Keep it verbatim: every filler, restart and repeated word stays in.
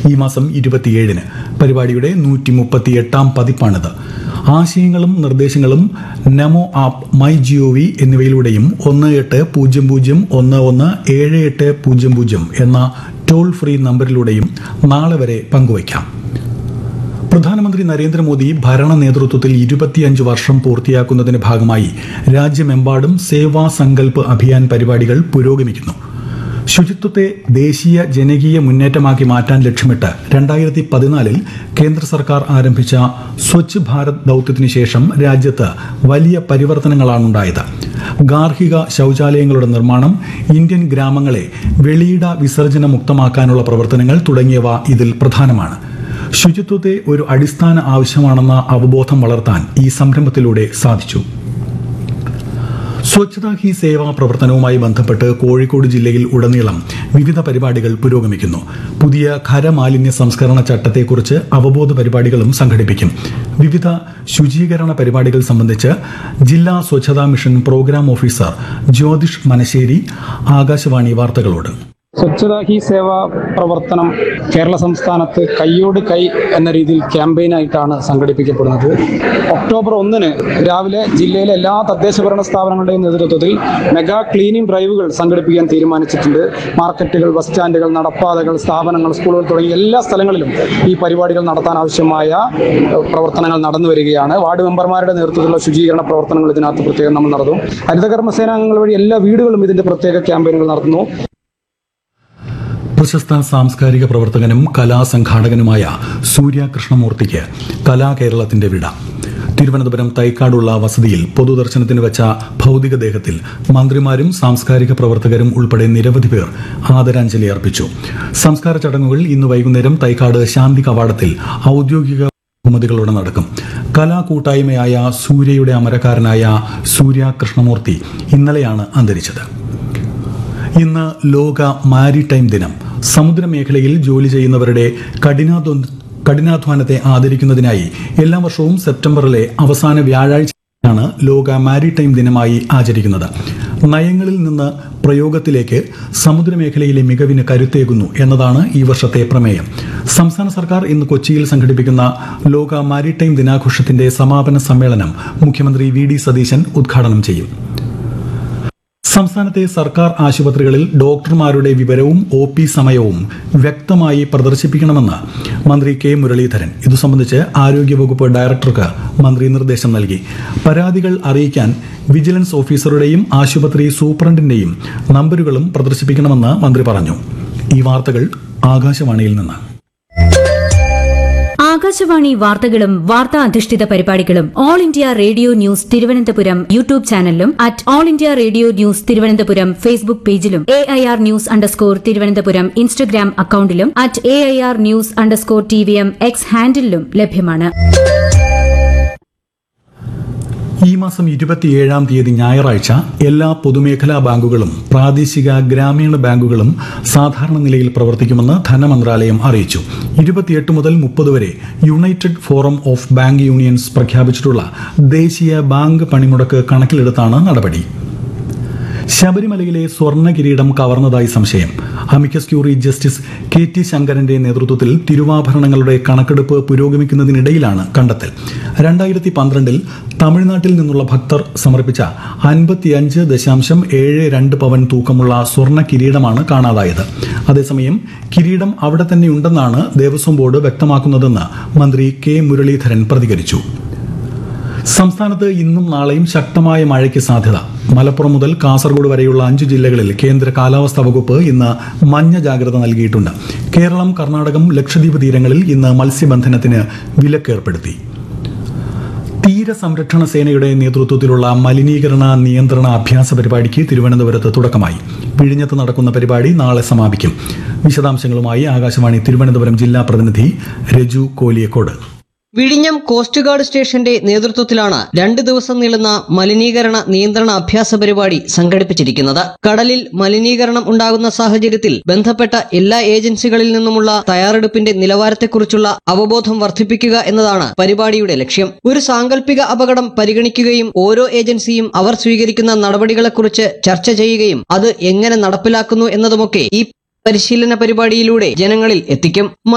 ഈ മാസം ഇരുപത്തിയേഴിന്. പരിപാടിയുടെ നൂറ്റി മുപ്പത്തി എട്ടാം പതിപ്പാണിത്. ആശയങ്ങളും നിർദ്ദേശങ്ങളും നമോ ആപ്പ്, മൈ ജിഒവി എന്നിവയിലൂടെയും ഒന്ന് എട്ട് പൂജ്യം പൂജ്യം ഒന്ന് ഒന്ന് ഏഴ് എട്ട് പൂജ്യം പൂജ്യം എന്ന ടോൾ ഫ്രീ നമ്പറിലൂടെയും നാളെ വരെ പങ്കുവയ്ക്കാം. പ്രധാനമന്ത്രി നരേന്ദ്രമോദി ഭരണ നേതൃത്വത്തിൽ ഇരുപത്തിയഞ്ച് വർഷം പൂർത്തിയാക്കുന്നതിന്റെ ഭാഗമായി രാജ്യമെമ്പാടും സേവാ സങ്കൽപ് അഭിയാൻ പരിപാടികൾ പുരോഗമിക്കുന്നു. ശുചിത്വത്തെ ദേശീയ ജനകീയ മുന്നേറ്റമാക്കി മാറ്റാൻ ലക്ഷ്യമിട്ട് രണ്ടായിരത്തി പതിനാലിൽ കേന്ദ്ര സർക്കാർ ആരംഭിച്ച സ്വച്ഛ് ഭാരത് ദൌത്യത്തിനു ശേഷം രാജ്യത്ത് വലിയ പരിവർത്തനങ്ങളാണുണ്ടായത്. ഗാർഹിക ശൌചാലയങ്ങളുടെ നിർമ്മാണം, ഇന്ത്യൻ ഗ്രാമങ്ങളെ വെളിയിട വിസർജന മുക്തമാക്കാനുള്ള പ്രവർത്തനങ്ങൾ തുടങ്ങിയവ ഇതിൽ പ്രധാനമാണ്. ശുചിത്വത്തെ ഒരു അടിസ്ഥാന ആവശ്യമാണെന്ന അവബോധം വളർത്താൻ ഈ സംരംഭത്തിലൂടെ സാധിച്ചു. സ്വച്ഛതാ ഹി സേവാ പ്രവർത്തനവുമായി ബന്ധപ്പെട്ട് കോഴിക്കോട് ജില്ലയിൽ ഉടനീളം വിവിധ പരിപാടികൾ പുരോഗമിക്കുന്നു. പുതിയ ഖരമാലിന്യ സംസ്കരണ ചട്ടത്തെക്കുറിച്ച് അവബോധ പരിപാടികളും സംഘടിപ്പിക്കും. വിവിധ ശുചീകരണ പരിപാടികൾ സംബന്ധിച്ച് ജില്ലാ സ്വച്ഛതാ mission programme officer Jyothish Manassery Akashvani വാർത്തകളോട്. സ്വച്ഛതാ ഹി സേവ പ്രവർത്തനം കേരള സംസ്ഥാനത്ത് കൈയോട് കൈ എന്ന രീതിയിൽ ക്യാമ്പയിനായിട്ടാണ് സംഘടിപ്പിക്കപ്പെടുന്നത്. ഒക്ടോബർ ഒന്നിന് രാവിലെ ജില്ലയിലെ എല്ലാ തദ്ദേശ ഭരണ സ്ഥാപനങ്ങളുടെയും നേതൃത്വത്തിൽ മെഗാ ക്ലീനിംഗ് ഡ്രൈവുകൾ സംഘടിപ്പിക്കാൻ തീരുമാനിച്ചിട്ടുണ്ട്. മാർക്കറ്റുകൾ, ബസ് സ്റ്റാൻഡുകൾ, നടപ്പാതകൾ, സ്ഥാപനങ്ങൾ, സ്കൂളുകൾ തുടങ്ങിയ എല്ലാ സ്ഥലങ്ങളിലും ഈ പരിപാടികൾ നടത്താൻ ആവശ്യമായ പ്രവർത്തനങ്ങൾ നടന്നു വരികയാണ്. വാർഡ് മെമ്പർമാരുടെ നേതൃത്വത്തിലുള്ള ശുചീകരണ പ്രവർത്തനങ്ങൾ ഇതിനകത്ത് പ്രത്യേകം നമ്മൾ നടത്തും. ഹരിതകർമ്മസേനാംഗങ്ങൾ വഴി എല്ലാ വീടുകളും ഇതിന്റെ പ്രത്യേക ക്യാമ്പയിനുകൾ നടത്തുന്നു. പ്രശസ്ത സാംസ്കാരിക പ്രവർത്തകനും കലാസംഘാടകനുമായ സൂര്യ കൃഷ്ണമൂർത്തിക്ക് കലാകേരളത്തിന്റെ വിട. തിരുവനന്തപുരം തൈക്കാടുള്ള വസതിയിൽ പൊതുദർശനത്തിന് വെച്ച ഭൌതികദേഹത്തിൽ മന്ത്രിമാരും സാംസ്കാരിക പ്രവർത്തകരും ഉൾപ്പെടെ നിരവധി പേർ ആദരാഞ്ജലി അർപ്പിച്ചു. സംസ്കാര ചടങ്ങുകൾ ഇന്ന് വൈകുന്നേരം തൈക്കാട് ശാന്തി കവാടത്തിൽ ഔദ്യോഗിക ബഹുമതികളോടെ നടക്കും. കലാകൂട്ടായ്മയായ സൂര്യയുടെ അമരക്കാരനായ സൂര്യ കൃഷ്ണമൂർത്തി ഇന്നലെയാണ് അന്തരിച്ചത്. ഇന്ന് ലോക മാരിടൈം ദിനം. സമുദ്രമേഖലയിൽ ജോലി ചെയ്യുന്നവരുടെ കഠിനാധ്വാ കഠിനാധ്വാനത്തെ ആദരിക്കുന്നതിനായി എല്ലാ വർഷവും സെപ്റ്റംബറിലെ അവസാന വ്യാഴാഴ്ചയാണ് ലോക മാരിടൈം ദിനമായി ആചരിക്കുന്നത്. നയങ്ങളിൽ നിന്ന് പ്രയോഗത്തിലേക്ക് സമുദ്രമേഖലയിലെ മികവിന് കരുത്തേകുന്നു എന്നതാണ് ഈ വർഷത്തെ പ്രമേയം. സംസ്ഥാന സർക്കാർ ഇന്ന് കൊച്ചിയിൽ സംഘടിപ്പിക്കുന്ന ലോക മാരിടൈം ദിനാഘോഷത്തിന്റെ സമാപന സമ്മേളനം മുഖ്യമന്ത്രി വി ഡി സതീശൻ ഉദ്ഘാടനം ചെയ്യും. സംസ്ഥാനത്തെ സർക്കാർ ആശുപത്രികളിൽ ഡോക്ടർമാരുടെ വിവരവും ഒ പി സമയവും വ്യക്തമായി പ്രദർശിപ്പിക്കണമെന്ന് മന്ത്രി കെ മുരളീധരൻ. ഇതു സംബന്ധിച്ച് ആരോഗ്യവകുപ്പ് ഡയറക്ടർക്ക് മന്ത്രി നിർദ്ദേശം നൽകി. പരാതികൾ അറിയിക്കാൻ വിജിലൻസ് ഓഫീസറുടെയും ആശുപത്രി സൂപ്രണ്ടിന്റെയും നമ്പരുകളും പ്രദർശിപ്പിക്കണമെന്ന് മന്ത്രി പറഞ്ഞു. ഈ വാർത്തകൾ ആകാശവാണിയിൽ നിന്ന്. ആകാശവാണി വാർത്തകളും വാർത്താ അധിഷ്ഠിത പരിപാടികളും all India radio news Thiruvananthapuram YouTube ചാനലിലും at all India radio news Thiruvananthapuram Facebook പേജിലും A I R news underscore Thiruvananthapuram Instagram അക്കൌണ്ടിലും at A I R news underscore T V M X ഹാൻഡിലും ലഭ്യമാണ്. ഈ മാസം ഇരുപത്തിയേഴാം തീയതി ഞായറാഴ്ച എല്ലാ പൊതുമേഖലാ ബാങ്കുകളും പ്രാദേശിക ഗ്രാമീണ ബാങ്കുകളും സാധാരണ നിലയിൽ പ്രവർത്തിക്കുമെന്ന് ധനമന്ത്രാലയം അറിയിച്ചു. ഇരുപത്തിയെട്ട് മുതൽ മുപ്പത് വരെ United forum of bank unions പ്രഖ്യാപിച്ചിട്ടുള്ള ദേശീയ ബാങ്ക് പണിമുടക്ക് കണക്കിലെടുത്താണ് നടപടി. ശബരിമലയിലെ സ്വർണ്ണ കിരീടം കവർന്നതായി സംശയം. Amicus curiae justice K T ശങ്കരന്റെ നേതൃത്വത്തിൽ തിരുവാഭരണങ്ങളുടെ കണക്കെടുപ്പ് പുരോഗമിക്കുന്നതിനിടയിലാണ് കണ്ടെത്തൽ. രണ്ടായിരത്തി പന്ത്രണ്ടിൽ തമിഴ്നാട്ടിൽ നിന്നുള്ള ഭക്തർ സമർപ്പിച്ച അൻപത്തിയഞ്ച് ദശാംശം ഏഴ് രണ്ട് പവൻ തൂക്കമുള്ള സ്വർണ്ണ കിരീടമാണ് കാണാതായത്. അതേസമയം കിരീടം അവിടെ തന്നെയുണ്ടെന്നാണ് ദേവസ്വം ബോർഡ് വ്യക്തമാക്കുന്നതെന്ന് മന്ത്രി കെ മുരളീധരൻ പ്രതികരിച്ചു. സംസ്ഥാനത്ത് ഇന്നും നാളെയും ശക്തമായ മഴയ്ക്ക് സാധ്യത. മലപ്പുറം മുതൽ കാസർഗോഡ് വരെയുള്ള അഞ്ച് ജില്ലകളിൽ കേന്ദ്ര കാലാവസ്ഥാ വകുപ്പ് ഇന്ന് മഞ്ഞ ജാഗ്രത നൽകിയിട്ടുണ്ട്. കേരളം, കർണാടകം, ലക്ഷദ്വീപ് തീരങ്ങളിൽ ഇന്ന് മത്സ്യബന്ധനത്തിന് വിലക്കേർപ്പെടുത്തി. തീരസംരക്ഷണ സേനയുടെ നേതൃത്വത്തിലുള്ള മലിനീകരണ നിയന്ത്രണ അഭ്യാസ പരിപാടിക്ക് തിരുവനന്തപുരത്ത് തുടക്കമായി. വിഴിഞ്ഞത്ത് നടക്കുന്ന പരിപാടി നാളെ സമാപിക്കും. വിശദാംശങ്ങളുമായി ആകാശവാണി തിരുവനന്തപുരം ജില്ലാ പ്രതിനിധി രജു കോലിയക്കോട്. വിഴിഞ്ഞം കോസ്റ്റ് ഗാർഡ് സ്റ്റേഷന്റെ നേതൃത്വത്തിലാണ് രണ്ട് ദിവസം നീളുന്ന മലിനീകരണ നിയന്ത്രണ അഭ്യാസ പരിപാടി സംഘടിപ്പിച്ചിരിക്കുന്നത്. കടലിൽ മലിനീകരണം ഉണ്ടാകുന്ന സാഹചര്യത്തിൽ ബന്ധപ്പെട്ട എല്ലാ ഏജൻസികളിൽ നിന്നുമുള്ള തയ്യാറെടുപ്പിന്റെ നിലവാരത്തെക്കുറിച്ചുള്ള അവബോധം വർദ്ധിപ്പിക്കുക എന്നതാണ് പരിപാടിയുടെ ലക്ഷ്യം. ഒരു സാങ്കല്പിക അപകടം പരിഗണിക്കുകയും ഓരോ ഏജൻസിയും അവർ സ്വീകരിക്കുന്ന നടപടികളെക്കുറിച്ച് ചർച്ച ചെയ്യുകയും അത് എങ്ങനെ നടപ്പിലാക്കുന്നു എന്നതുമൊക്കെ ഈ പരിശീലന പരിപാടിയിലൂടെ ജനങ്ങളിൽ എത്തിക്കും.